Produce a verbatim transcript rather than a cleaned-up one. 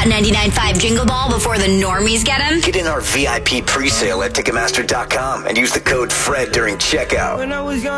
Hot ninety-nine point five Jingle Ball before the normies get him? Get in our V I P presale at Ticketmaster dot com and use the code FRED during checkout.